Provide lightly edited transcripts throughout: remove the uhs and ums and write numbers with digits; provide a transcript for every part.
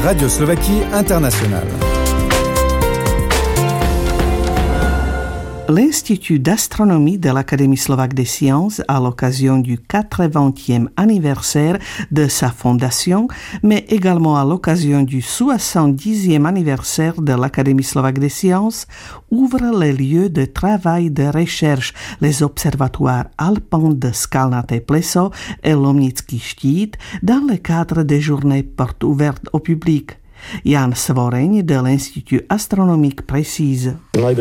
Radio Slovaquie Internationale. L'Institut d'astronomie de l'Académie slovaque des sciences, à l'occasion du 80e anniversaire de sa fondation, mais également à l'occasion du 70e anniversaire de l'Académie slovaque des sciences, ouvre les lieux de travail de recherche, les observatoires alpins de Skalnaté pleso et Lomnický štít, dans le cadre des journées portes ouvertes au public. Jan Svoreň de l'Institut astronomique précise.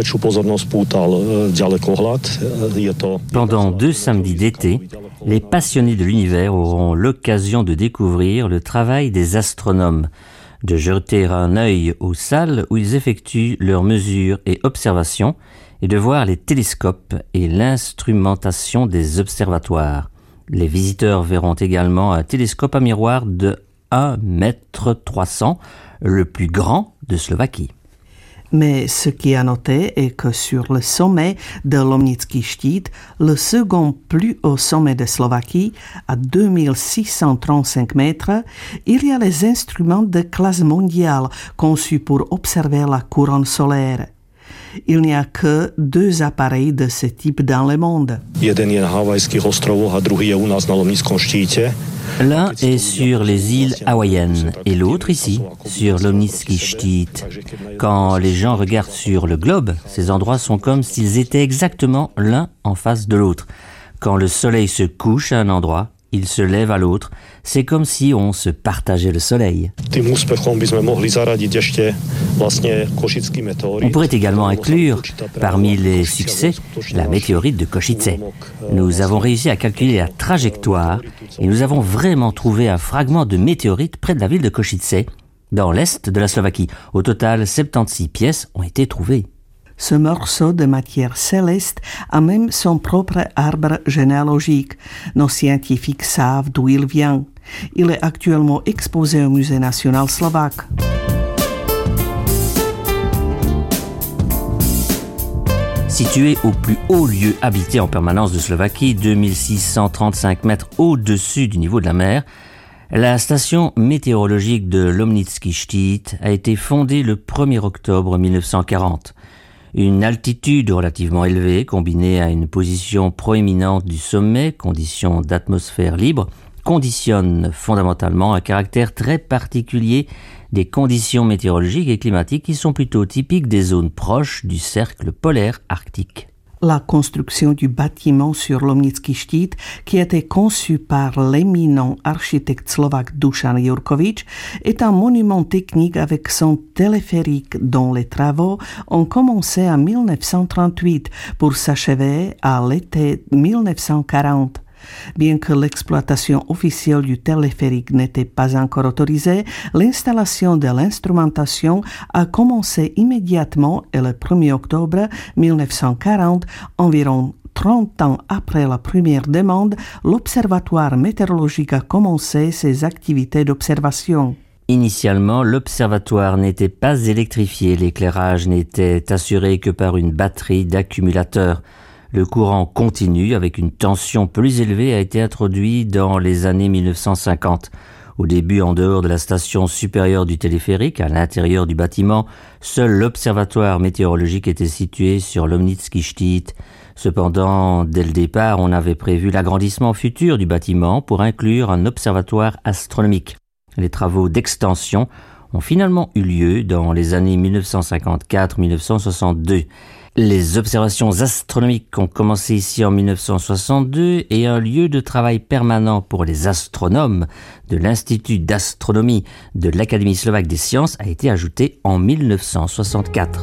Pendant 2 samedis d'été, les passionnés de l'univers auront l'occasion de découvrir le travail des astronomes, de jeter un œil aux salles où ils effectuent leurs mesures et observations et de voir les télescopes et l'instrumentation des observatoires. Les visiteurs verront également un télescope à miroir de 1,3 m, le plus grand de Slovaquie. Mais ce qui est à noter est que sur le sommet de Lomnický štít, le second plus haut sommet de Slovaquie, à 2635 mètres, il y a les instruments de classe mondiale conçus pour observer la couronne solaire. Il n'y a que 2 appareils de ce type dans le monde. L'un est sur les îles hawaïennes et l'autre ici, sur Lomnický štít. Quand les gens regardent sur le globe, ces endroits sont comme s'ils étaient exactement l'un en face de l'autre. Quand le soleil se couche à un endroit, il se lève à l'autre. C'est comme si on se partageait le soleil. On pourrait également inclure, parmi les succès, la météorite de Košice. Nous avons réussi à calculer la trajectoire et nous avons vraiment trouvé un fragment de météorite près de la ville de Košice, dans l'est de la Slovaquie. Au total, 76 pièces ont été trouvées. Ce morceau de matière céleste a même son propre arbre généalogique. Nos scientifiques savent d'où il vient. Il est actuellement exposé au Musée national slovaque. Situé au plus haut lieu habité en permanence de Slovaquie, 2635 mètres au-dessus du niveau de la mer, la station météorologique de Lomnický štít a été fondée le 1er octobre 1940. Une altitude relativement élevée, combinée à une position proéminente du sommet, conditions d'atmosphère libre, conditionne fondamentalement un caractère très particulier des conditions météorologiques et climatiques qui sont plutôt typiques des zones proches du cercle polaire arctique. La construction du bâtiment sur Lomnický štít, qui a été conçu par l'éminent architecte slovaque Dušan Jurkovič, est un monument technique avec son téléphérique dont les travaux ont commencé en 1938 pour s'achever à l'été 1940. Bien que l'exploitation officielle du téléphérique n'était pas encore autorisée, l'installation de l'instrumentation a commencé immédiatement et le 1er octobre 1940, environ 30 ans après la première demande, l'Observatoire météorologique a commencé ses activités d'observation. Initialement, l'observatoire n'était pas électrifié, l'éclairage n'était assuré que par une batterie d'accumulateurs. Le courant continu avec une tension plus élevée a été introduit dans les années 1950. Au début, en dehors de la station supérieure du téléphérique, à l'intérieur du bâtiment, seul l'observatoire météorologique était situé sur Lomnický štít. Cependant, dès le départ, on avait prévu l'agrandissement futur du bâtiment pour inclure un observatoire astronomique. Les travaux d'extension ont finalement eu lieu dans les années 1954-1962. Les observations astronomiques ont commencé ici en 1962 et un lieu de travail permanent pour les astronomes de l'Institut d'astronomie de l'Académie slovaque des sciences a été ajouté en 1964.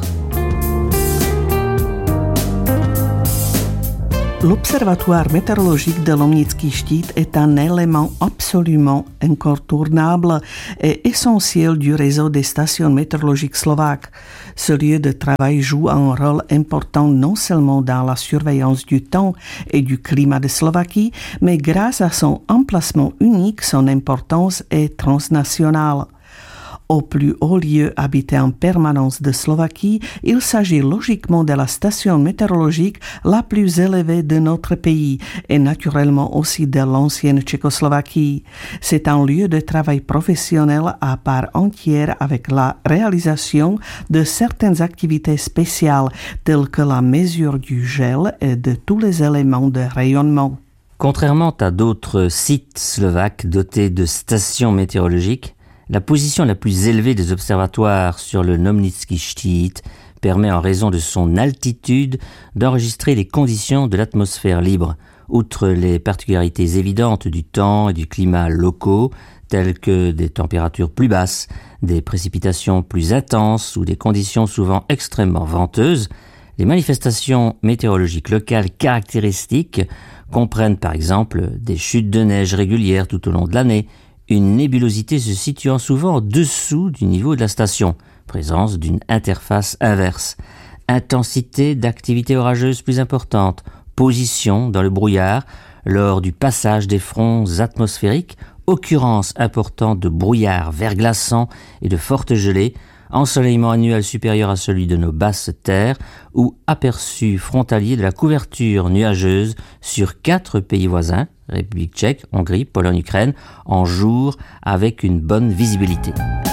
L'Observatoire météorologique de Lomnický štít est un élément absolument incontournable et essentiel du réseau des stations météorologiques slovaques. Ce lieu de travail joue un rôle important non seulement dans la surveillance du temps et du climat de Slovaquie, mais grâce à son emplacement unique, son importance est transnationale. Au plus haut lieu habité en permanence de Slovaquie, il s'agit logiquement de la station météorologique la plus élevée de notre pays et naturellement aussi de l'ancienne Tchécoslovaquie. C'est un lieu de travail professionnel à part entière avec la réalisation de certaines activités spéciales telles que la mesure du gel et de tous les éléments de rayonnement. Contrairement à d'autres sites slovaques dotés de stations météorologiques, la position la plus élevée des observatoires sur le Lomnický štít permet en raison de son altitude d'enregistrer les conditions de l'atmosphère libre. Outre les particularités évidentes du temps et du climat locaux, telles que des températures plus basses, des précipitations plus intenses ou des conditions souvent extrêmement venteuses, les manifestations météorologiques locales caractéristiques comprennent par exemple des chutes de neige régulières tout au long de l'année, une nébulosité se situant souvent en dessous du niveau de la station, présence d'une interface inverse, intensité d'activité orageuse plus importante, position dans le brouillard lors du passage des fronts atmosphériques, occurrence importante de brouillard verglaçant et de fortes gelées, ensoleillement annuel supérieur à celui de nos basses terres ou aperçu frontalier de la couverture nuageuse sur 4 pays voisins, République tchèque, Hongrie, Pologne, Ukraine, en jour avec une bonne visibilité.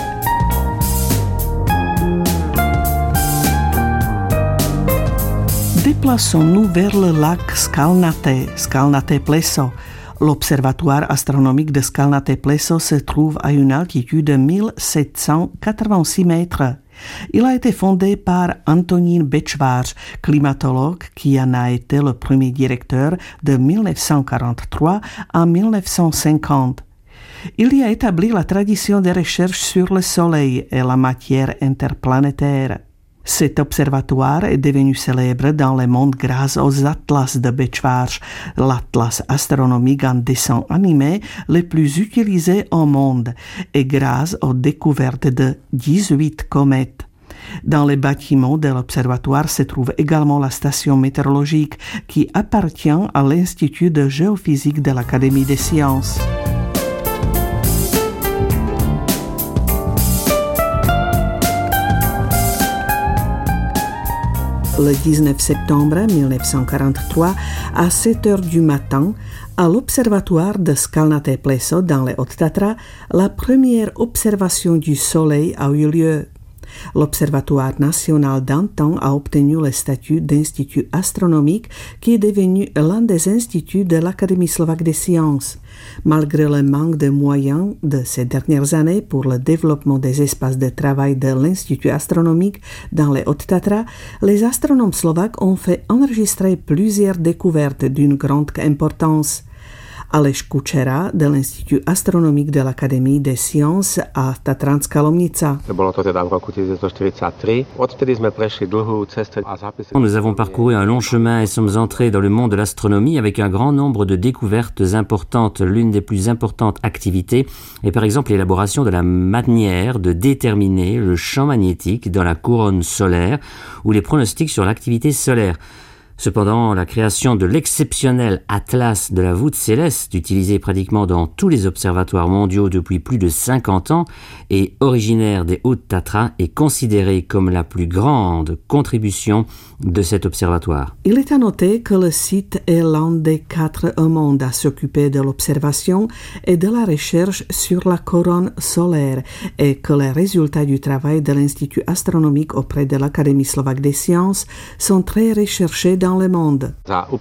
Déplaçons-nous vers le lac Skalnaté Pleso. L'observatoire astronomique de Skalnaté Pleso se trouve à une altitude de 1786 mètres. Il a été fondé par Antonín Bečvář, climatologue qui en a été le premier directeur de 1943 à 1950. Il y a établi la tradition des recherches sur le Soleil et la matière interplanétaire. Cet observatoire est devenu célèbre dans le monde grâce aux atlas de Bečvář, l'atlas astronomique en dessin animé le plus utilisé au monde, et grâce aux découvertes de 18 comètes. Dans les bâtiments de l'observatoire se trouve également la station météorologique qui appartient à l'Institut de géophysique de l'Académie des sciences. Le 19 septembre 1943, à 7 heures du matin, à l'observatoire de Skalnaté Pleso dans les Hautes-Tatras, la première observation du Soleil a eu lieu. L'Observatoire national d'antan a obtenu le statut d'institut astronomique qui est devenu l'un des instituts de l'Académie slovaque des sciences. Malgré le manque de moyens de ces dernières années pour le développement des espaces de travail de l'Institut astronomique dans les Hautes-Tatras, les astronomes slovaques ont fait enregistrer plusieurs découvertes d'une grande importance. Aleš Kučera de l'Institut astronomique de l'Académie des sciences a Tatranská Lomnica. Nous avons parcouru un long chemin et sommes entrés dans le monde de l'astronomie avec un grand nombre de découvertes importantes. L'une des plus importantes activités est par exemple l'élaboration de la manière de déterminer le champ magnétique dans la couronne solaire ou les pronostics sur l'activité solaire. Cependant, la création de l'exceptionnel atlas de la voûte céleste, utilisé pratiquement dans tous les observatoires mondiaux depuis plus de 50 ans et originaire des Hautes-Tatras, est considérée comme la plus grande contribution de cet observatoire. Il est à noter que le site est l'un des 4 au monde à s'occuper de l'observation et de la recherche sur la couronne solaire et que les résultats du travail de l'Institut astronomique auprès de l'Académie slovaque des sciences sont très recherchés dans le monde.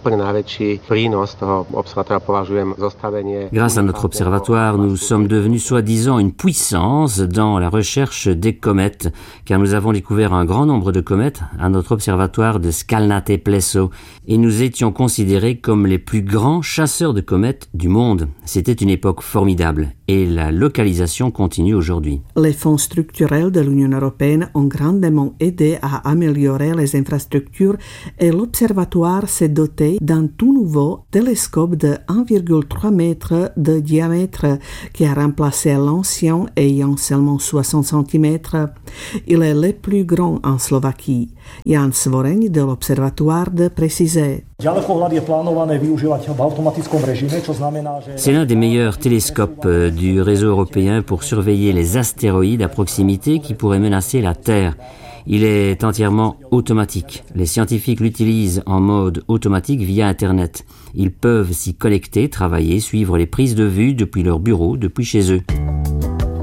Grâce à notre observatoire, nous sommes devenus soi-disant une puissance dans la recherche des comètes, car nous avons découvert un grand nombre de comètes à notre observatoire de Skalnaté Pleso, et nous étions considérés comme les plus grands chasseurs de comètes du monde. C'était une époque formidable, et la localisation continue aujourd'hui. Les fonds structurels de l'Union européenne ont grandement aidé à améliorer les infrastructures et l'observatoire l'observatoire s'est doté d'un tout nouveau télescope de 1,3 mètre de diamètre qui a remplacé l'ancien ayant seulement 60 cm. Il est le plus grand en Slovaquie. Jan Svoreň de l'observatoire de préciser. C'est l'un des meilleurs télescopes du réseau européen pour surveiller les astéroïdes à proximité qui pourraient menacer la Terre. Il est entièrement automatique. Les scientifiques l'utilisent en mode automatique via Internet. Ils peuvent s'y connecter, travailler, suivre les prises de vue depuis leur bureau, depuis chez eux.